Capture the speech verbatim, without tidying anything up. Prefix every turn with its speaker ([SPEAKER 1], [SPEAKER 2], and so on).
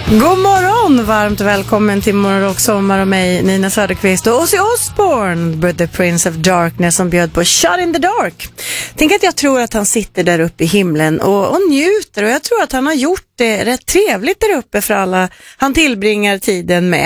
[SPEAKER 1] God morgon, varmt välkommen till Morgonrock Sommar och mig, Nina Söderqvist och Ozzy Osbourne, The Prince of Darkness, som bjöd på Shut in the Dark. Tänk att jag tror att han sitter där uppe i himlen och, och njuter, och jag tror att han har gjort det rätt trevligt där uppe för alla han tillbringar tiden med.